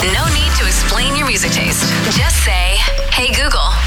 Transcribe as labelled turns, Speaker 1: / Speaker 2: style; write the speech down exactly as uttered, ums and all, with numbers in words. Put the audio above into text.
Speaker 1: No need to explain your music taste. Just say, "Hey Google."